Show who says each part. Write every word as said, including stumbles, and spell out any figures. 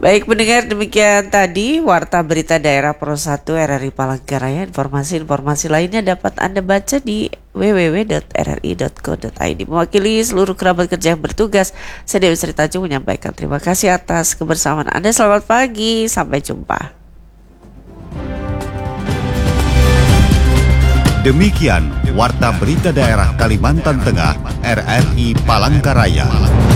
Speaker 1: Baik pendengar, demikian tadi Warta Berita Daerah Pro satu R R I Palangkaraya. Informasi-informasi lainnya dapat Anda baca di w w w titik r r i titik co titik i d. Mewakili seluruh kerabat kerja yang bertugas, saya Dewi Sri Tanjung menyampaikan terima kasih atas kebersamaan Anda. Selamat pagi, sampai jumpa.
Speaker 2: Demikian Warta Berita Daerah Kalimantan Tengah R R I Palangkaraya.